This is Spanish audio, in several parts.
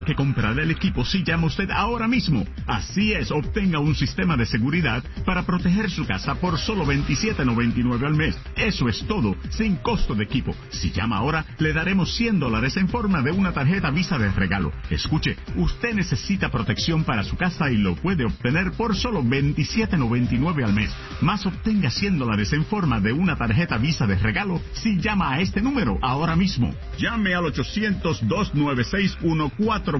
Que comprará el equipo si llama usted ahora mismo. Así es, obtenga un sistema de seguridad para proteger su casa por solo $27.99 al mes. Eso es todo, sin costo de equipo. Si llama ahora, le daremos $100 en forma de una tarjeta Visa de regalo. Escuche, usted necesita protección para su casa y lo puede obtener por solo $27.99 al mes. Más obtenga $100 en forma de una tarjeta Visa de regalo si llama a este número ahora mismo. Llame al 800-296-1442.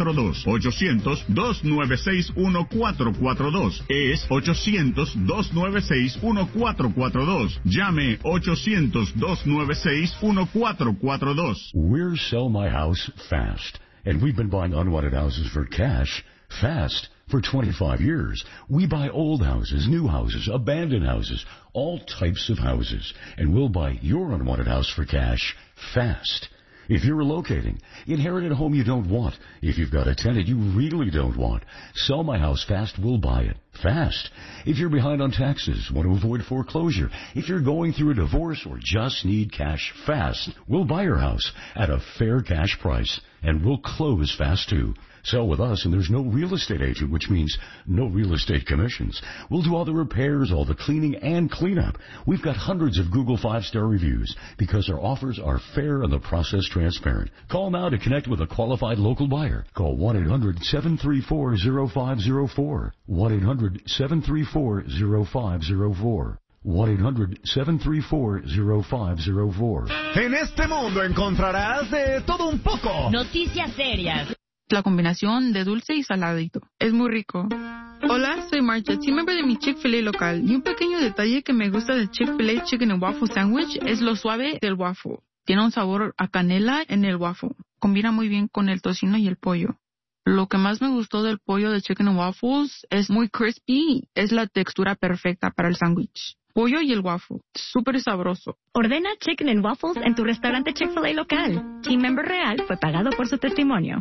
800-296-1442. Es 800-296-1442. Llame 800-296-1442. We're Sell My House Fast, and we've been buying unwanted houses for cash fast for 25 years. We buy old houses, new houses, abandoned houses, all types of houses, and we'll buy your unwanted house for cash fast. If you're relocating, inherit a home you don't want. If you've got a tenant you really don't want, Sell My House Fast will buy it fast. If you're behind on taxes, want to avoid foreclosure, if you're going through a divorce or just need cash fast, we'll buy your house at a fair cash price, and we'll close fast too. Sell with us, and there's no real estate agent, which means no real estate commissions. We'll do all the repairs, all the cleaning, and cleanup. We've got hundreds of Google 5-star reviews because our offers are fair and the process transparent. Call now to connect with a qualified local buyer. Call 1-800-734-0504. 1-800-734-0504. 1-800-734-0504. En este mundo encontrarás de todo un poco. Noticias serias. La combinación de dulce y saladito. Es muy rico. Hola, soy Marta, team member de mi Chick-fil-A local. Y un pequeño detalle que me gusta del Chick-fil-A Chicken and Waffle Sandwich es lo suave del waffle. Tiene un sabor a canela en el waffle. Combina muy bien con el tocino y el pollo. Lo que más me gustó del pollo de Chicken and Waffles es muy crispy. Es la textura perfecta para el sándwich. Pollo y el waffle. Súper sabroso. Ordena Chicken and Waffles en tu restaurante Chick-fil-A local. Team member real fue pagado por su testimonio.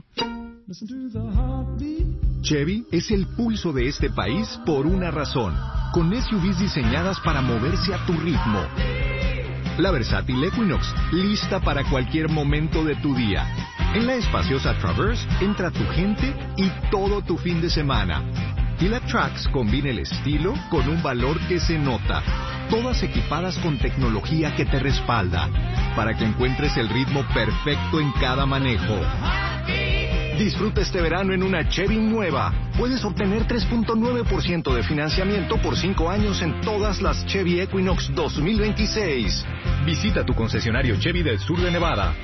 Chevy es el pulso de este país por una razón, con SUVs diseñadas para moverse a tu ritmo. La versátil Equinox, lista para cualquier momento de tu día. En la espaciosa Traverse entra tu gente y todo tu fin de semana. Y la Trax combina el estilo con un valor que se nota. Todas equipadas con tecnología que te respalda, para que encuentres el ritmo perfecto en cada manejo. Disfruta este verano en una Chevy nueva. Puedes obtener 3.9% de financiamiento por 5 años en todas las Chevy Equinox 2026. Visita tu concesionario Chevy del sur de Nevada.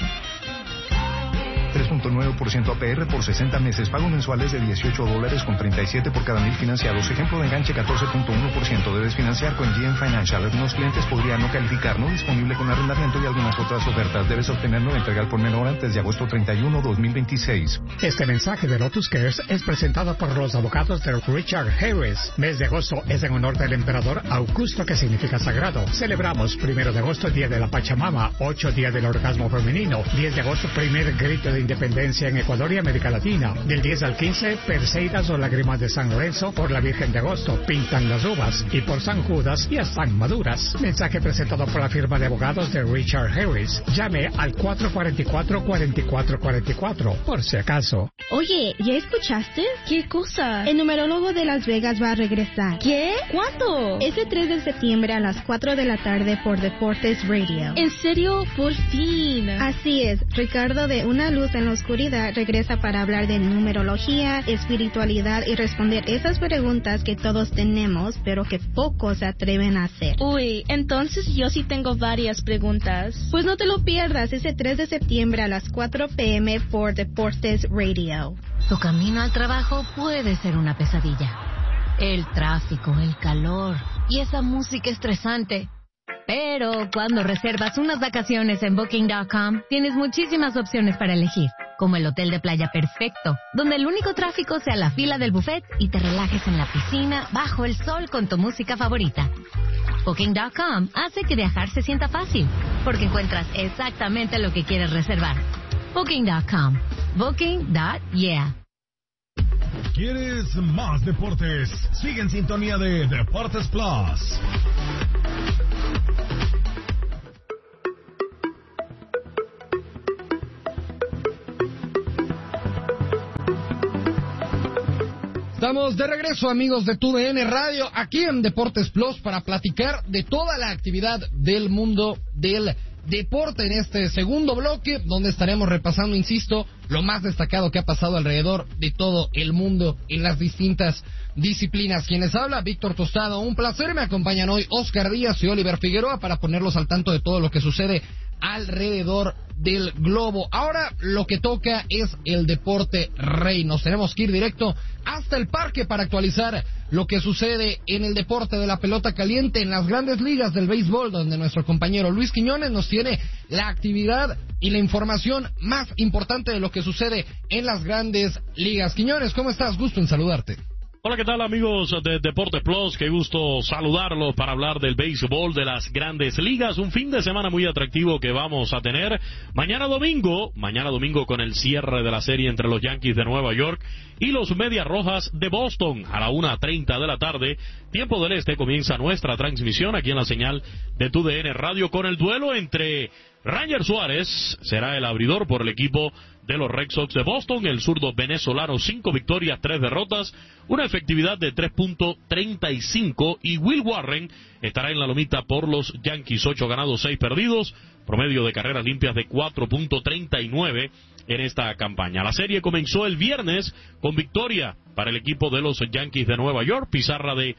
3.9% APR por 60 meses. Pago mensuales de $18.37 por cada 1,000 financiados. Ejemplo de enganche 14.1%. Debes financiar con GM Financial. Algunos clientes podrían no calificar. No disponible con arrendamiento y algunas otras ofertas. Debes obtenerlo entregar por menor antes de agosto 31, 2026. Este mensaje de Lotus Cares es presentado por los abogados de Richard Harris. Mes de agosto es en honor del emperador Augusto, que significa sagrado. Celebramos 1 de agosto, Día de la Pachamama, 8 Día del Orgasmo Femenino, 10 de agosto, primer grito de independencia en Ecuador y América Latina. Del 10 al 15, Perseidas o Lágrimas de San Lorenzo por la Virgen de Agosto, pintan las uvas, y por San Judas ya están maduras. Mensaje presentado por la firma de abogados de Richard Harris. Llame al 444-4444, por si acaso. Oye, ¿ya escuchaste? ¿Qué cosa? El numerólogo de Las Vegas va a regresar. ¿Qué? ¿Cuándo? Ese 3 de septiembre a las 4 de la tarde por Deportes Radio. ¿En serio? Por fin. Así es, Ricardo de Una Luz en la Oscuridad regresa para hablar de numerología, espiritualidad y responder esas preguntas que todos tenemos, pero que pocos se atreven a hacer. Uy, entonces yo sí tengo varias preguntas. Pues no te lo pierdas, ese 3 de septiembre a las 4 p.m. por Deportes Radio. Tu camino al trabajo puede ser una pesadilla. El tráfico, el calor y esa música estresante. Pero cuando reservas unas vacaciones en Booking.com, tienes muchísimas opciones para elegir, como el hotel de playa perfecto, donde el único tráfico sea la fila del buffet y te relajes en la piscina bajo el sol con tu música favorita. Booking.com hace que viajar se sienta fácil, porque encuentras exactamente lo que quieres reservar. Booking.com. Booking.yeah. ¿Quieres más deportes? Sigue en sintonía de Deportes Plus. Estamos de regreso, amigos de TUDN Radio, aquí en Deportes Plus para platicar de toda la actividad del mundo del deporte en este segundo bloque, donde estaremos repasando, insisto, lo más destacado que ha pasado alrededor de todo el mundo en las distintas disciplinas. Quienes habla, Víctor Tostado, un placer. Me acompañan hoy Oscar Díaz y Oliver Figueroa para ponerlos al tanto de todo lo que sucede alrededor del globo. Ahora lo que toca es el deporte rey. Nos tenemos que ir directo hasta el parque para actualizar lo que sucede en el deporte de la pelota caliente en las grandes ligas del béisbol, donde nuestro compañero Luis Quiñones nos tiene la actividad y la información más importante de lo que sucede en las grandes ligas. Quiñones, ¿cómo estás? Gusto en saludarte. Hola, ¿qué tal, amigos de Deportes Plus? Qué gusto saludarlos para hablar del béisbol de las grandes ligas. Un fin de semana muy atractivo que vamos a tener mañana domingo con el cierre de la serie entre los Yankees de Nueva York y los Medias Rojas de Boston a la 1:30 de la tarde. Tiempo del Este comienza nuestra transmisión aquí en la señal de TUDN Radio con el duelo entre Ranger Suárez, será el abridor por el equipo de los Red Sox de Boston, el zurdo venezolano, 5 victorias, 3 derrotas, una efectividad de 3.35, y Will Warren estará en la lomita por los Yankees, 8 ganados, 6 perdidos, promedio de carreras limpias de 4.39 en esta campaña. La serie comenzó el viernes con victoria para el equipo de los Yankees de Nueva York, pizarra de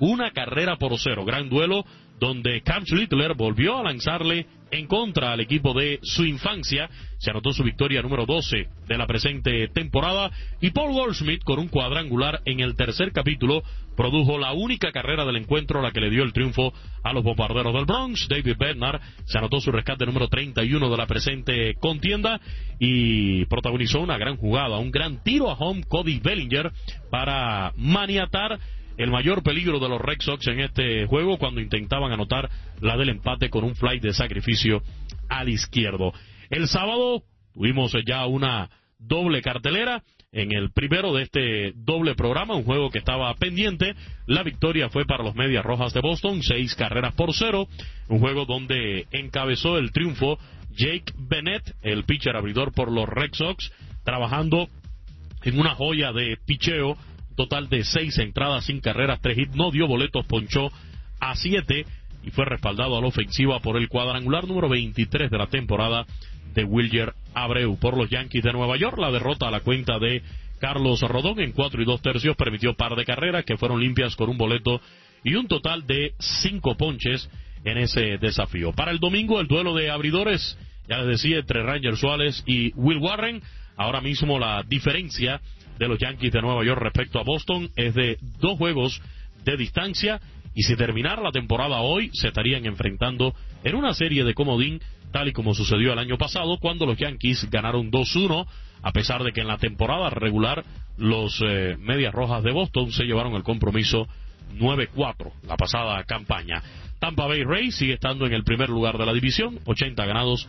1-0, gran duelo donde Cam Schlittler volvió a lanzarle en contra al equipo de su infancia. Se anotó su victoria número 12 de la presente temporada, y Paul Goldschmidt, con un cuadrangular en el tercer capítulo, produjo la única carrera del encuentro, la que le dio el triunfo a los Bombarderos del Bronx. David Bednar se anotó su rescate número 31 de la presente contienda y protagonizó una gran jugada, un gran tiro a home, Cody Bellinger, para maniatar el mayor peligro de los Red Sox en este juego cuando intentaban anotar la del empate con un fly de sacrificio al izquierdo. El sábado tuvimos ya una doble cartelera en el primero de este doble programa, un juego que estaba pendiente. La victoria fue para los Medias Rojas de Boston, 6-0, un juego donde encabezó el triunfo Jake Bennett, el pitcher abridor por los Red Sox, trabajando en una joya de picheo. Total de 6 entradas sin carreras, 3 hits, no dio boletos, ponchó a 7 y fue respaldado a la ofensiva por el cuadrangular número 23 de la temporada de Wilyer Abreu. Por los Yankees de Nueva York, la derrota a la cuenta de Carlos Rodón en 4 2/3 permitió par de carreras que fueron limpias con un boleto y un total de 5 ponches en ese desafío. Para el domingo, el duelo de abridores, ya les decía, entre Ranger Suárez y Will Warren. Ahora mismo la diferencia de los Yankees de Nueva York respecto a Boston es de 2 juegos de distancia, y si terminara la temporada hoy se estarían enfrentando en una serie de comodín, tal y como sucedió el año pasado cuando los Yankees ganaron 2-1, a pesar de que en la temporada regular los Medias Rojas de Boston se llevaron el compromiso 9-4 la pasada campaña. Tampa Bay Rays sigue estando en el primer lugar de la división, 80 ganados,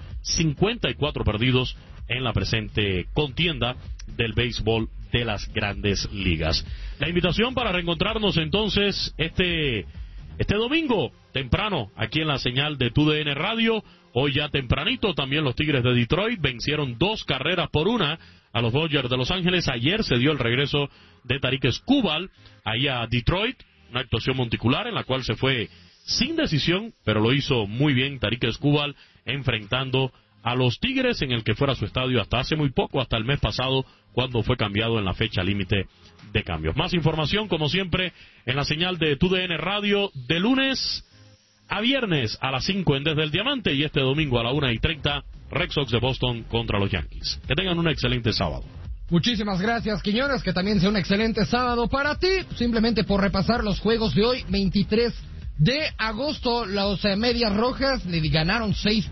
54 perdidos en la presente contienda del béisbol de las grandes ligas. La invitación para reencontrarnos entonces este domingo temprano aquí en la señal de TUDN Radio. Hoy ya tempranito también los Tigres de Detroit vencieron 2-1 a los Dodgers de Los Ángeles. Ayer se dio el regreso de Tarik Skubal ahí a Detroit, una actuación monticular en la cual se fue sin decisión, pero lo hizo muy bien Tarik Skubal enfrentando a los Tigres, en el que fuera su estadio hasta hace muy poco, hasta el mes pasado, cuando fue cambiado en la fecha límite de cambios. Más información, como siempre, en la señal de TUDN Radio, de lunes a viernes a las 5 en Desde el Diamante, y este domingo a la 1:30, Red Sox de Boston contra los Yankees. Que tengan un excelente sábado. Muchísimas gracias, Quiñones, que también sea un excelente sábado para ti. Simplemente por repasar los juegos de hoy, 23 de agosto, los Medias Rojas le ganaron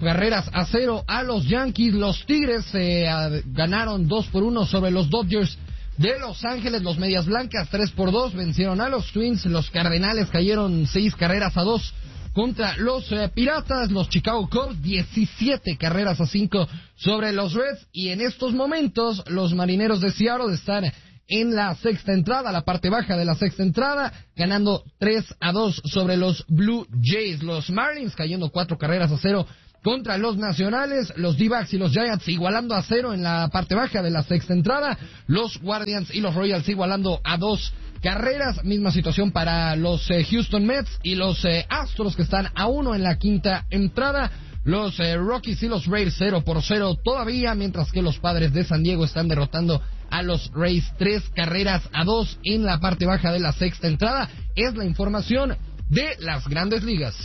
6-0 a los Yankees. Los Tigres ganaron 2-1 sobre los Dodgers de Los Ángeles. Los Medias Blancas 3-2 vencieron a los Twins. Los Cardenales cayeron 6-2 contra los Piratas. Los Chicago Cubs 17-5 sobre los Reds. Y en estos momentos los Marineros de Seattle están en la sexta entrada, la parte baja de la sexta entrada, ganando 3-2 sobre los Blue Jays. Los Marlins cayendo 4-0 contra los Nacionales, los D-backs y los Giants igualando a 0 en la parte baja de la sexta entrada, los Guardians y los Royals igualando a 2 carreras, misma situación para los Houston Mets y los Astros que están a 1 en la quinta entrada. Los Rockies y los Rays 0-0 todavía, mientras que los Padres de San Diego están derrotando a los Rays 3-2 en la parte baja de la sexta entrada. Es la información de las Grandes Ligas.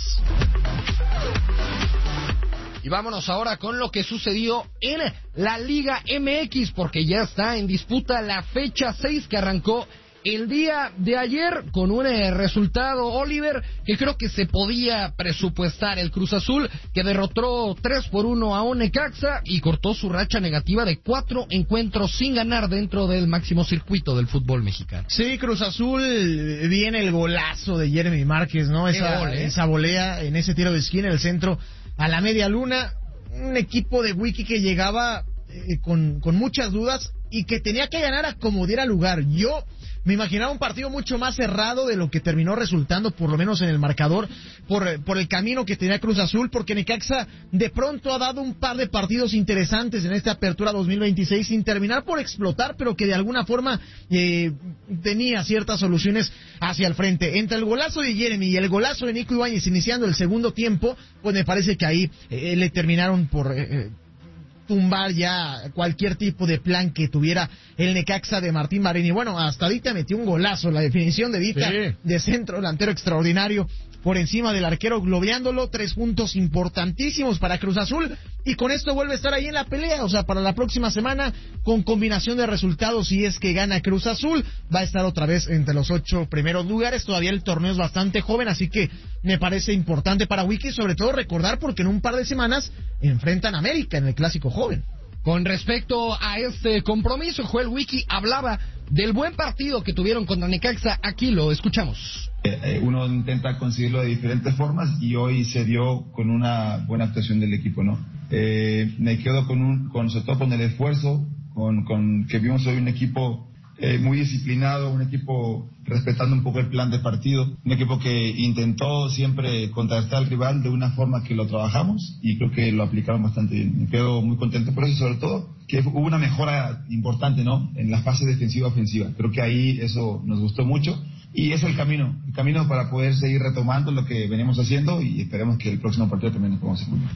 Y vámonos ahora con lo que sucedió en la Liga MX, porque ya está en disputa la fecha 6 que arrancó el día de ayer con un resultado, Oliver, que creo que se podía presupuestar. El Cruz Azul, que derrotó 3-1 a un Necaxa y cortó su racha negativa de 4 encuentros sin ganar dentro del máximo circuito del fútbol mexicano. Sí, Cruz Azul, viene el golazo de Jeremy Márquez, ¿no? Esa volea en ese tiro de esquina en el centro a la media luna. Un equipo de Wiki que llegaba con muchas dudas y que tenía que ganar a como diera lugar. Yo me imaginaba un partido mucho más cerrado de lo que terminó resultando, por lo menos en el marcador, por el camino que tenía Cruz Azul, porque Necaxa de pronto ha dado un par de partidos interesantes en esta apertura 2026, sin terminar por explotar, pero que de alguna forma tenía ciertas soluciones hacia el frente. Entre el golazo de Jeremy y el golazo de Nico Ibáñez iniciando el segundo tiempo, pues me parece que ahí le terminaron por tumbar ya cualquier tipo de plan que tuviera el Necaxa de Martín Marín. Bueno, hasta Dita metió un golazo, la definición de Dita, sí, de centro delantero extraordinario, por encima del arquero, globeándolo. 3 puntos importantísimos para Cruz Azul, y con esto vuelve a estar ahí en la pelea. O sea, para la próxima semana, con combinación de resultados, si es que gana Cruz Azul, va a estar otra vez entre los 8 primeros lugares. Todavía el torneo es bastante joven, así que me parece importante para Wiki, sobre todo recordar, porque en un par de semanas enfrentan a América en el Clásico Joven. Con respecto a este compromiso, Joel Wiki hablaba del buen partido que tuvieron contra Necaxa. Aquí lo escuchamos. Uno intenta conseguirlo de diferentes formas y hoy se dio con una buena actuación del equipo, ¿no? Me quedo sobre todo con el esfuerzo, con que vimos hoy un equipo muy disciplinado, un equipo respetando un poco el plan de partido, un equipo que intentó siempre contrastar al rival de una forma que lo trabajamos y creo que lo aplicaron bastante bien. Me quedo muy contento por eso, sobre todo que hubo una mejora importante, ¿no?, en la fase defensiva-ofensiva. Creo que ahí eso nos gustó mucho y es el camino para poder seguir retomando lo que venimos haciendo y esperemos que el próximo partido también nos podamos cumplir.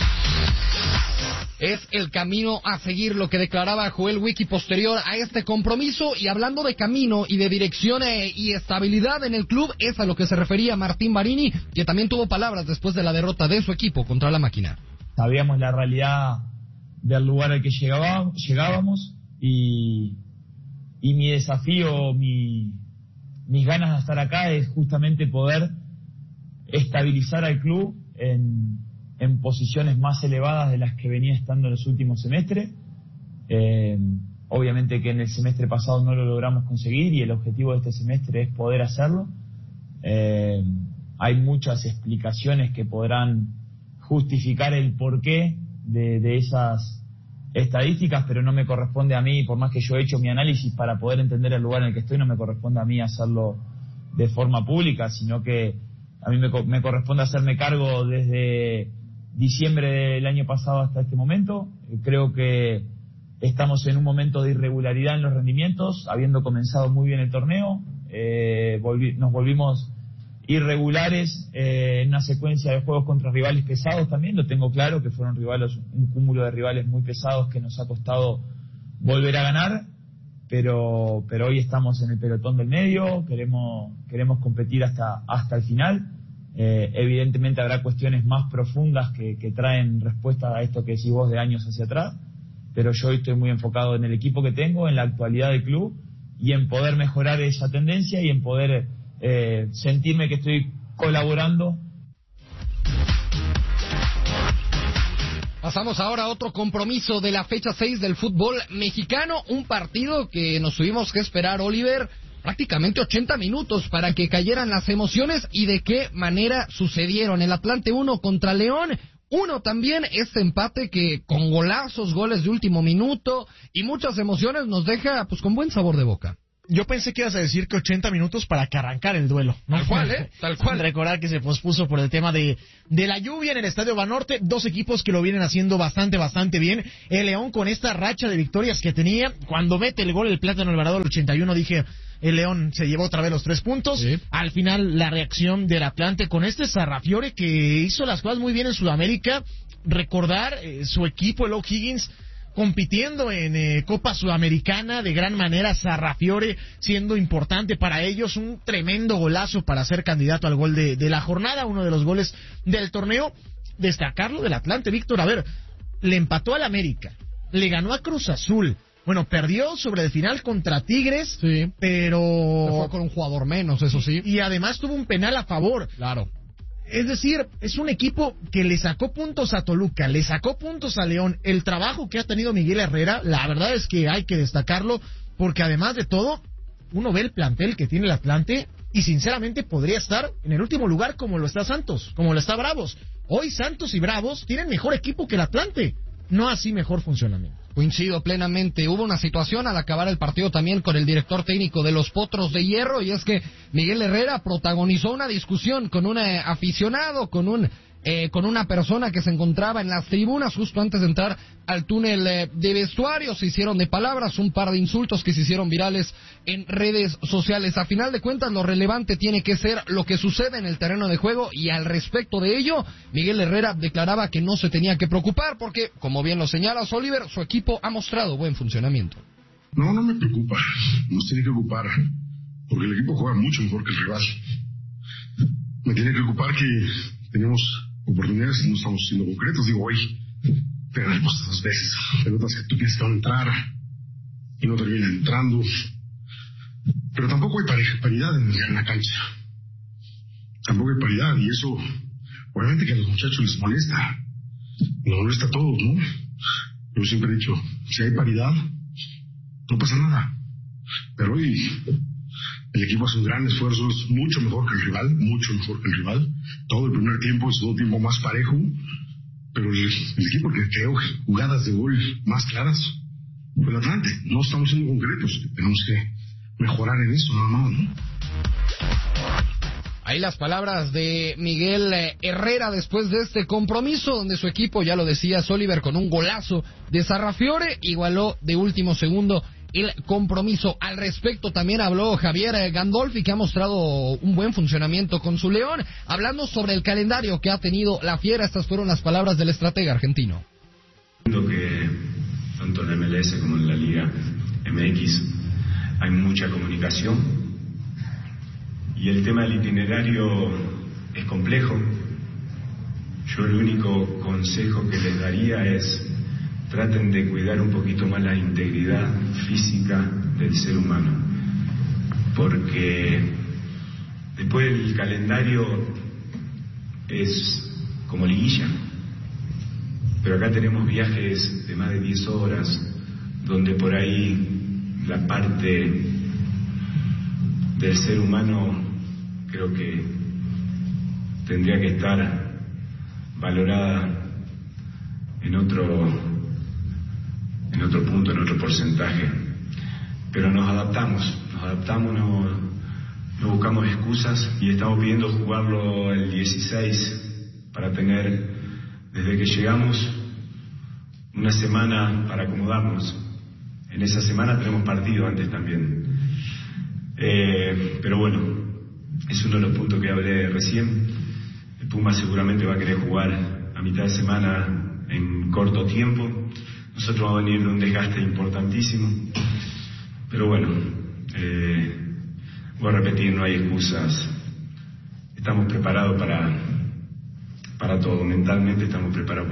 Es el camino a seguir, lo que declaraba Joel Wiki posterior a este compromiso. Y hablando de camino y de dirección y estabilidad en el club, es a lo que se refería Martín Marini, que también tuvo palabras después de la derrota de su equipo contra la Máquina. Sabíamos la realidad del lugar al que llegábamos y mi desafío, mis ganas de estar acá es justamente poder estabilizar al club en posiciones más elevadas de las que venía estando en los últimos semestres. Obviamente que en el semestre pasado no lo logramos conseguir y el objetivo de este semestre es poder hacerlo. Hay muchas explicaciones que podrán justificar el porqué de esas estadísticas, pero no me corresponde a mí, por más que yo he hecho mi análisis para poder entender el lugar en el que estoy, no me corresponde a mí hacerlo de forma pública, sino que a mí me corresponde hacerme cargo desde diciembre del año pasado hasta este momento. Creo que estamos en un momento de irregularidad en los rendimientos, habiendo comenzado muy bien el torneo. Nos volvimos irregulares en una secuencia de juegos contra rivales pesados también. Lo tengo claro que fueron un cúmulo de rivales muy pesados que nos ha costado volver a ganar, pero hoy estamos en el pelotón del medio, queremos competir hasta el final. Evidentemente habrá cuestiones más profundas que traen respuesta a esto que decís vos de años hacia atrás, pero yo hoy estoy muy enfocado en el equipo que tengo, en la actualidad del club y en poder mejorar esa tendencia y en poder sentirme que estoy colaborando. Pasamos ahora a otro compromiso de la fecha 6 del fútbol mexicano, un partido que nos tuvimos que esperar, Oliver, prácticamente 80 minutos para que cayeran las emociones y de qué manera sucedieron. El Atlante 1 contra León 1 también, este empate que con golazos, goles de último minuto y muchas emociones nos deja pues con buen sabor de boca. Yo pensé que ibas a decir que 80 minutos para que arrancara el duelo, ¿no? Tal cual, Tal cual. Recordar que se pospuso por el tema de la lluvia en el Estadio Banorte. Dos equipos que lo vienen haciendo bastante bien. El León con esta racha de victorias que tenía. Cuando mete el gol el Plátano Alvarado al 81, dije, el León se llevó otra vez los 3 puntos. Sí. Al final, la reacción del Atlante con este Sarrafiore que hizo las cosas muy bien en Sudamérica. Recordar su equipo, el O'Higgins, compitiendo en Copa Sudamericana de gran manera, Sarrafiore siendo importante para ellos, un tremendo golazo para ser candidato al gol de la jornada, uno de los goles del torneo. Destacarlo del Atlante, Víctor, a ver, le empató al América, le ganó a Cruz Azul, bueno, perdió sobre el final contra Tigres, sí, pero fue con un jugador menos, eso sí, y además tuvo un penal a favor. Claro. Es decir, es un equipo que le sacó puntos a Toluca, le sacó puntos a León. El trabajo que ha tenido Miguel Herrera, la verdad es que hay que destacarlo, porque además de todo, uno ve el plantel que tiene el Atlante y sinceramente podría estar en el último lugar como lo está Santos, como lo está Bravos. Hoy Santos y Bravos tienen mejor equipo que el Atlante, no así mejor funcionamiento. Coincido plenamente. Hubo una situación al acabar el partido también con el director técnico de los Potros de Hierro, y es que Miguel Herrera protagonizó una discusión con un aficionado, con una persona que se encontraba en las tribunas justo antes de entrar al túnel de vestuario. Se hicieron de palabras, un par de insultos que se hicieron virales en redes sociales. A final de cuentas, lo relevante tiene que ser lo que sucede en el terreno de juego, y al respecto de ello, Miguel Herrera declaraba que no se tenía que preocupar porque, como bien lo señalas, Oliver, su equipo ha mostrado buen funcionamiento. No me preocupa, nos tiene que ocupar, porque el equipo juega mucho mejor que el rival. Me tiene que ocupar que tenemos oportunidades y no estamos siendo concretos. Digo, hoy pegan el poste 2 veces, pelotas que tú piensas que van a entrar y no terminan entrando, pero tampoco hay paridad en la cancha, tampoco hay paridad, y eso obviamente que a los muchachos les molesta, nos molesta a todos, ¿no? Yo siempre he dicho, si hay paridad no pasa nada, pero hoy el equipo hace un gran esfuerzo, es mucho mejor que el rival, todo el primer tiempo es todo tiempo más parejo, pero el equipo que creó jugadas de gol más claras fue el Atlante. No estamos siendo concretos, tenemos que mejorar en eso, nada más, ¿no? Ahí las palabras de Miguel Herrera después de este compromiso, donde su equipo, ya lo decía Oliver, con un golazo de Sarrafiore, igualó de último segundo el compromiso. Al respecto también habló Javier Gandolfi, que ha mostrado un buen funcionamiento con su León, hablando sobre el calendario que ha tenido la Fiera. Estas fueron las palabras del estratega argentino. Entiendo que tanto en la MLS como en la Liga MX hay mucha comunicación y el tema del itinerario es complejo. Yo el único consejo que les daría es: traten de cuidar un poquito más la integridad física del ser humano, porque después el calendario es como liguilla, pero acá tenemos viajes de más de 10 horas, donde por ahí la parte del ser humano creo que tendría que estar valorada en otro punto, en otro porcentaje, pero nos adaptamos, no buscamos excusas y estamos pidiendo jugarlo el 16 para tener, desde que llegamos, una semana para acomodarnos. En esa semana tenemos partido antes también, pero bueno, es uno de los puntos que hablé recién. El Puma seguramente va a querer jugar a mitad de semana en corto tiempo. Nosotros vamos a venir de un desgaste importantísimo, pero bueno, voy a repetir, no hay excusas. Estamos preparados para todo, mentalmente estamos preparados